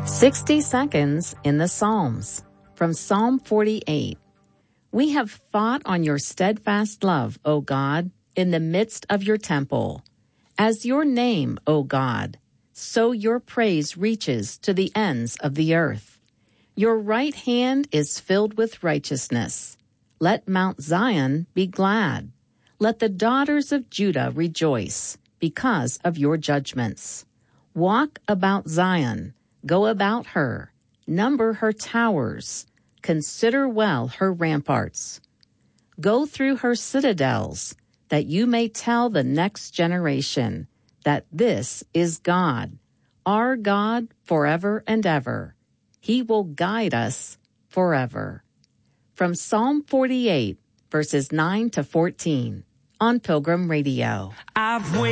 60 seconds in the Psalms. From Psalm 48. We have thought on your steadfast love, O God, in the midst of your temple. As your name, O God, so your praise reaches to the ends of the earth. Your right hand is filled with righteousness. Let Mount Zion be glad. Let the daughters of Judah rejoice because of your judgments. Walk about Zion, go about her, number her towers, consider well her ramparts. Go through her citadels, that you may tell the next generation that this is God, our God forever and ever. He will guide us forever. From Psalm 48, verses 9 to 14, on Pilgrim Radio.